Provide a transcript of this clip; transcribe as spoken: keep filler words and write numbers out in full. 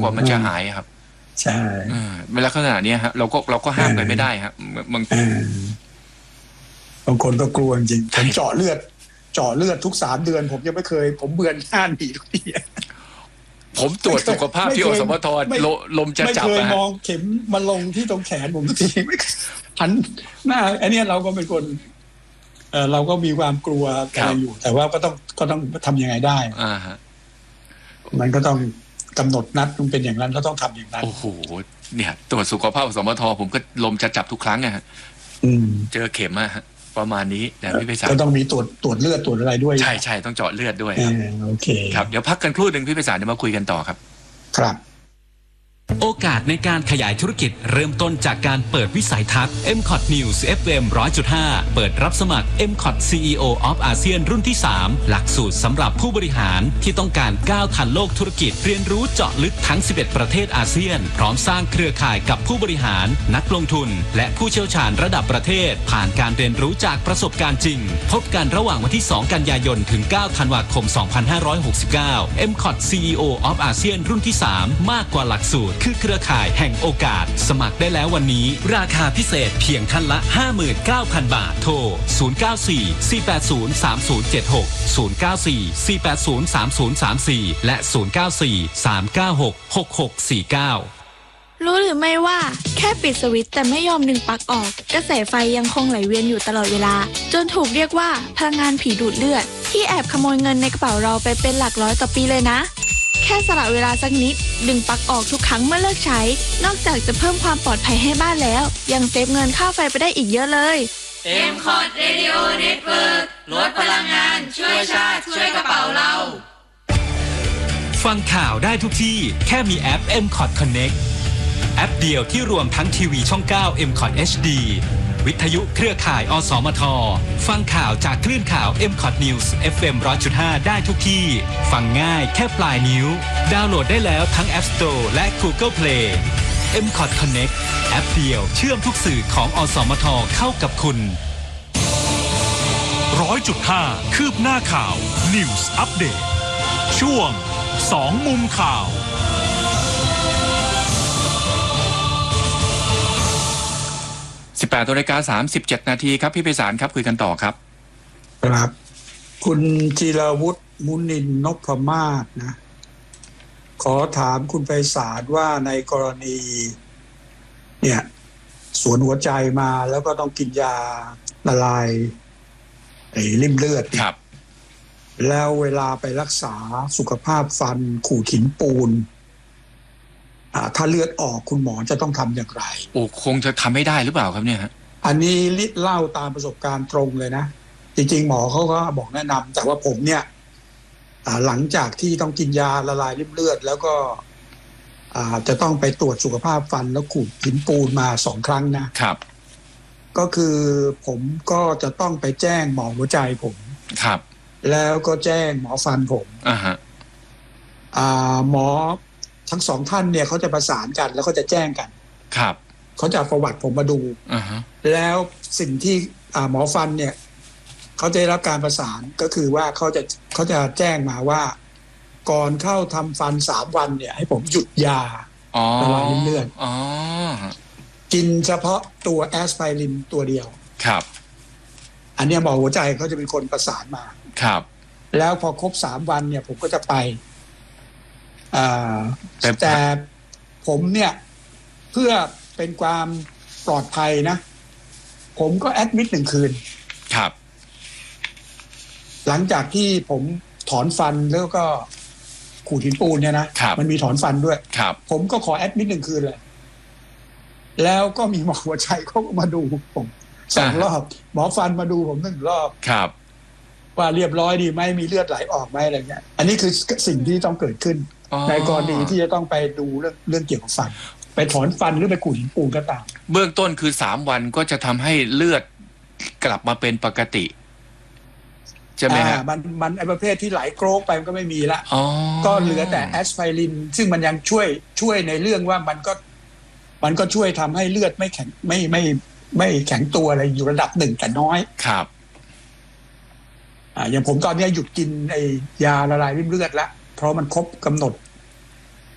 กว่ามันจะหายครับใช่เวลาขนาดนี้ฮะเราก็เราก็ห้ามกันไม่ได้ครับบางบางคนก็กลัวจริงผมเจาะเลือดเจาะเลือดทุกสามเดือนผมยังไม่เคยผมเบื่อหน้าหนีทุกทีผมตรวจสุขภาพที่อสมทลมจะจับไม่เคยมองเข็มมาลงที่ตรงแขนผมทุกทีไม่หันหน้าอันนี้เราก็เป็นคนเออเราก็มีความกลัวอะไรอยู่แต่ว่าก็ต้องก็ต้องทำยังไงได้อ่าฮะมันก็ต้องกำหนดนัดมันเป็นอย่างนั้นก็ต้องทำอย่างนั้นโอ้โหเนี่ยตรวจสุขภาพอสมทผมก็ลมจะจับทุกครั้งอะฮะเจอเข็มอะฮะประมาณนี้นะพี่ไพศาลก็ต้องมีตรวจตรวจเลือดตรวจอะไรด้วยใช่ใช่ต้องเจาะเลือดด้วยโอเคครับเดี๋ยวพักกันครู่หนึ่งพี่ไพศาลเดี๋ยวมาคุยกันต่อครับครับโอกาสในการขยายธุรกิจเริ่มต้นจากการเปิดวิสัยทัศน์ เอ็ม คอท News เอฟ เอ็ม หนึ่งร้อยจุดห้า เปิดรับสมัคร เอ็ม คอท ซี อี โอ of อาเซียนรุ่นที่สามหลักสูตรสำหรับผู้บริหารที่ต้องการก้าวทันโลกธุรกิจเรียนรู้เจาะลึกทั้งสิบเอ็ดประเทศอาเซียนพร้อมสร้างเครือข่ายกับผู้บริหารนักลงทุนและผู้เชี่ยวชาญระดับประเทศผ่านการเรียนรู้จากประสบการณ์จริงพบกันระหว่างวันที่สองกันยายนถึงเก้าธันวาคมสองพันห้าร้อยหกสิบเก้า เอ็ม คอท ซี อี โอ of อาเซียนรุ่นที่สามมากกว่าหลักสูตรคือเครือข่ายแห่งโอกาสสมัครได้แล้ววันนี้ราคาพิเศษเพียงท่านละ ห้าหมื่นเก้าพัน บาทโทรศูนย์ เก้า สี่ สี่ แปด ศูนย์ สาม ศูนย์ เจ็ด หก ศูนย์ เก้า สี่ สี่ แปด ศูนย์ สาม ศูนย์ สาม สี่และศูนย์ เก้า สี่ สาม เก้า หก หก หก สี่ เก้ารู้หรือไม่ว่าแค่ปิดสวิตช์แต่ไม่ยอมดึงปลั๊กออกกระแสไฟยังคงไหลเวียนอยู่ตลอดเวลาจนถูกเรียกว่าพลังงานผีดูดเลือดที่แอบขโมยเงินในกระเป๋าเราไปเป็นหลักร้อยต่อปีเลยนะแค่สละเวลาสักนิดดึงปลั๊กออกทุกครั้งเมื่อเลิกใช้นอกจากจะเพิ่มความปลอดภัยให้บ้านแล้วยังเซฟเงินค่าไฟไปได้อีกเยอะเลยเอ็ม คอท Radio Network ลดพลังงานช่วยชาติช่วยกระเป๋าเราฟังข่าวได้ทุกที่แค่มีแอป เอ็ม คอท Connect แอปเดียวที่รวมทั้งทีวีช่องเก้า เอ็ม คอท เอช ดี วิทยุเครือข่ายอสมทฟังข่าวจากคลื่นข่าว เอ็ม คอท News เอฟ เอ็ม หนึ่งร้อยจุดห้า ได้ทุกที่ฟังง่ายแค่ปลายนิ้วดาวน์โหลดได้แล้วทั้ง App Store และ Google Play เอ็ม คอท Connect แอปเดียวเชื่อมทุกสื่อของอสมทเข้ากับคุณหนึ่งร้อยจุดห้า คืบหน้าข่าว News Update ช่วงสองมุมข่าวสิบแปดนาฬิกาสามสิบเจ็ดนาทีครับพี่ไพศาลครับคุยกันต่อครับครับคุณจิรวุฒิมุนินนพมาศนะขอถามคุณไพศาลว่าในกรณีเนี่ยสวนหัวใจมาแล้วก็ต้องกินยาละลายไอ้ริ่มเลือดครับแล้วเวลาไปรักษาสุขภาพฟันขูดหินปูนถ้าเลือดออกคุณหมอจะต้องทำอย่างไรโอ้คงจะทำไม่ได้หรือเปล่าครับเนี่ยฮะอันนี้ลิเล่าตามประสบการณ์ตรงเลยนะจริงๆหมอเขาก็บอกแนะนำแต่ว่าผมเนี่ยหลังจากที่ต้องกินยาละลายริ่มเลือดแล้วก็จะต้องไปตรวจสุขภาพฟันแล้วขูดหินปูนมาสองครั้งนะครับก็คือผมก็จะต้องไปแจ้งหมอหัวใจผมครับแล้วก็แจ้งหมอฟันผมอ่าฮะหมอทั้งสองท่านเนี่ยเขาจะประสานกันแล้วเขาจะแจ้งกันครับเขาจะประวัติผมมาดูอ่าฮะแล้วสิ่งที่หมอฟันเนี่ยเขาจะได้รับการประสานก็คือว่าเขาจะเขาจะแจ้งมาว่าก่อนเข้าทำฟันสามวันเนี่ยให้ผมหยุดยาละลายริ่มเลือดกินเฉพาะตัวแอสไพรินตัวเดียวครับอันนี้หมอหัวใจเขาจะเป็นคนประสานมาครับแล้วพอครบสามวันเนี่ยผมก็จะไปแต่ผมเนี่ยเพื่อเป็นความปลอดภัยนะผมก็แอดมิดหนึ่งคืนครับหลังจากที่ผมถอนฟันแล้วก็ขูดหินปูนเนี่ยนะมันมีถอนฟันด้วยผมก็ขอแอดมิดหนึ่งคืนเลยแล้วก็มีหมอหัวใจเขาก็มาดูผมสองรอบหมอฟันมาดูผมหนึ่งรอบครับว่าเรียบร้อยดีไหมมีเลือดไหลออกไหมอะไรเงี้ยอันนี้คือสิ่งที่ต้องเกิดขึ้นในกรณีที่จะต้องไปดูเรื่องเรื่องเกี่ยวกับฟันไปถอนฟันหรือไปขูดหินปูนก็ตามเบื้องต้นคือสามวันก็จะทำให้เลือดกลับมาเป็นปกติใช่ไหมฮะมันมันไอ้ประเภทที่ไหลโกรกไปมันก็ไม่มีละก็เหลือแต่แอสไพรินซึ่งมันยังช่วยช่วยในเรื่องว่ามันก็มันก็ช่วยทำให้เลือดไม่แข็งไม่ไม่ไม่แข็งตัวอะไรอยู่ระดับหนึ่งแต่น้อยครับอ่าอย่างผมตอนนี้หยุดกินไอ้ยาละลายริ่มเลือดแล้วเพราะมันครบกำหนด